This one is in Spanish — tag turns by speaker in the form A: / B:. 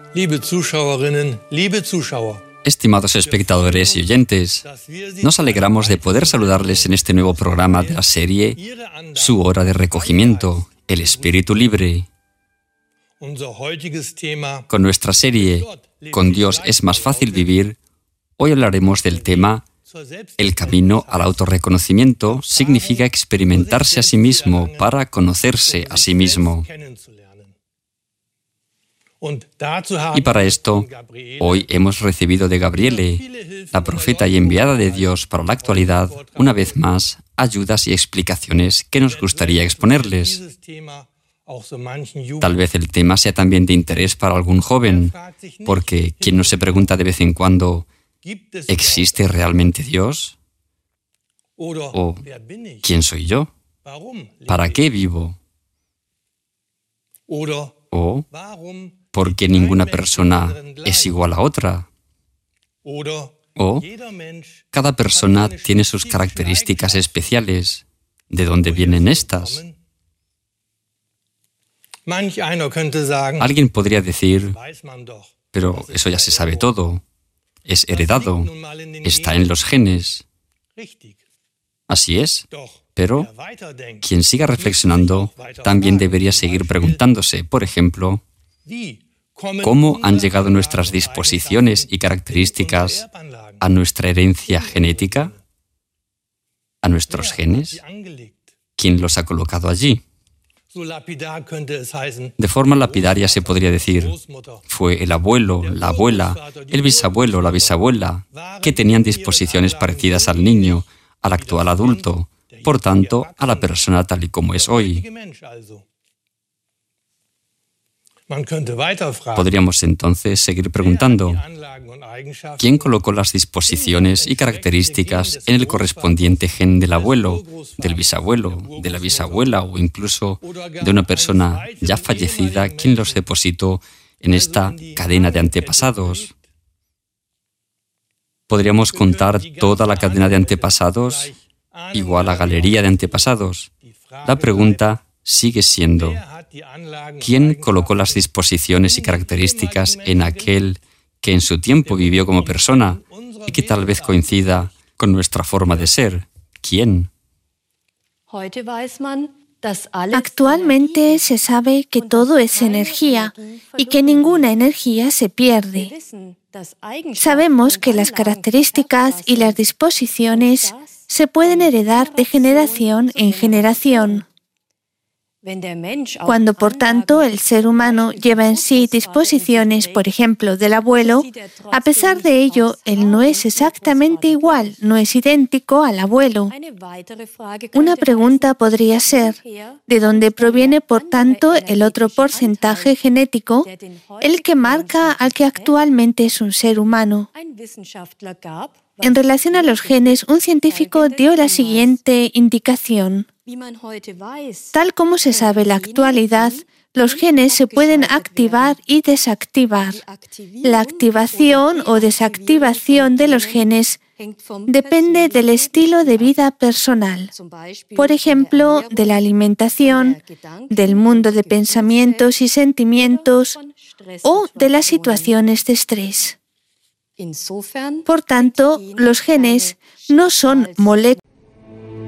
A: Liebe Zuschauerinnen, liebe Zuschauer.
B: Estimados espectadores y oyentes, nos alegramos de poder saludarles en este nuevo programa de la serie Su Hora de Recogimiento, el Espíritu Libre. Con nuestra serie Con Dios es más fácil vivir, hoy hablaremos del tema El camino al autorreconocimiento significa experimentarse a sí mismo para conocerse a sí mismo. Y para esto, hoy hemos recibido de Gabriele, la profeta y enviada de Dios para la actualidad, una vez más, ayudas y explicaciones que nos gustaría exponerles. Tal vez el tema sea también de interés para algún joven, porque quien no se pregunta de vez en cuando, ¿existe realmente Dios? ¿O quién soy yo? ¿Para qué vivo? ¿O por qué ninguna persona es igual a otra? ¿O cada persona tiene sus características especiales? ¿De dónde vienen estas? Alguien podría decir, pero eso ya se sabe todo, es heredado, está en los genes. Así es, pero quien siga reflexionando también debería seguir preguntándose, por ejemplo, ¿cómo han llegado nuestras disposiciones y características a nuestra herencia genética? ¿A nuestros genes? ¿Quién los ha colocado allí? De forma lapidaria se podría decir, fue el abuelo, la abuela, el bisabuelo, la bisabuela, que tenían disposiciones parecidas al niño, al actual adulto, por tanto, a la persona tal y como es hoy. Podríamos entonces seguir preguntando, ¿quién colocó las disposiciones y características en el correspondiente gen del abuelo, del bisabuelo, de la bisabuela o incluso de una persona ya fallecida? ¿Quién los depositó en esta cadena de antepasados? ¿Podríamos contar toda la cadena de antepasados igual a galería de antepasados? La pregunta sigue siendo, ¿quién colocó las disposiciones y características en aquel que en su tiempo vivió como persona y que tal vez coincida con nuestra forma de ser? ¿Quién?
C: Actualmente se sabe que todo es energía y que ninguna energía se pierde. Sabemos que las características y las disposiciones se pueden heredar de generación en generación. Cuando, por tanto, el ser humano lleva en sí disposiciones, por ejemplo, del abuelo, a pesar de ello, él no es exactamente igual, no es idéntico al abuelo. Una pregunta podría ser, ¿de dónde proviene, por tanto, el otro porcentaje genético, el que marca al que actualmente es un ser humano? En relación a los genes, un científico dio la siguiente indicación. Tal como se sabe en la actualidad, los genes se pueden activar y desactivar. La activación o desactivación de los genes depende del estilo de vida personal, por ejemplo, de la alimentación, del mundo de pensamientos y sentimientos o de las situaciones de estrés. Por tanto, los genes no son moléculas